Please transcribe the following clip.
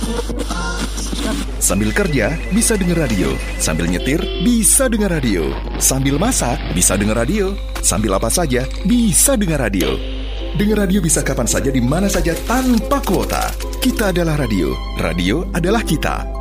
Sambil kerja, bisa dengar radio. Sambil nyetir, bisa dengar radio. Sambil masak, bisa dengar radio. Sambil apa saja, bisa dengar radio. Dengar radio bisa kapan saja, di mana saja, tanpa kuota. Kita adalah radio. Radio adalah kita.